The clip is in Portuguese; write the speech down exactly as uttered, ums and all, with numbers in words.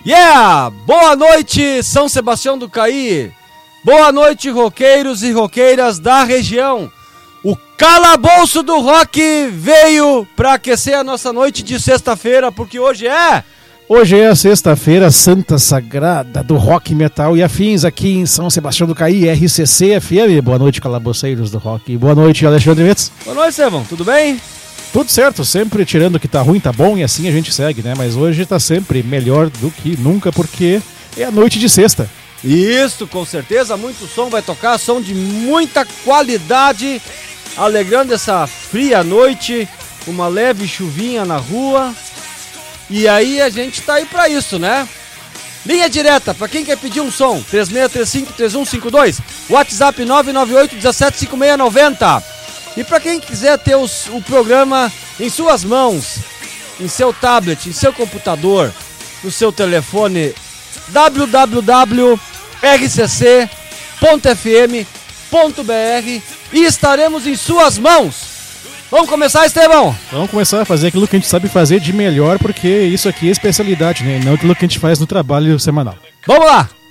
Yeah! Boa noite, São Sebastião do Caí. Boa noite, roqueiros e roqueiras da região. O calabouço do rock veio para aquecer a nossa noite de sexta-feira, porque hoje é... Hoje é a sexta-feira santa sagrada do rock metal e afins aqui em São Sebastião do Caí, R C C F M. Boa noite, calaboceiros do rock. Boa noite, Alexandre Metz. Boa noite, Sevão. Tudo bem? Tudo certo, sempre tirando o que tá ruim, tá bom, e assim a gente segue, né? Mas hoje tá sempre melhor do que nunca, porque é a noite de sexta. Isso, com certeza, muito som vai tocar, som de muita qualidade, alegrando essa fria noite, uma leve chuvinha na rua. E aí a gente tá aí pra isso, né? Linha direta, pra quem quer pedir um som, três seis três cinco, três um cinco dois, WhatsApp nove nove oito um sete cinco seis nove zero. E para quem quiser ter os, o programa em suas mãos, em seu tablet, em seu computador, no seu telefone, w w w ponto r c c ponto f m ponto b r e estaremos em suas mãos. Vamos começar, Estevão? Vamos começar a fazer aquilo que a gente sabe fazer de melhor, porque isso aqui é especialidade, né? Não aquilo que a gente faz no trabalho semanal. Vamos lá!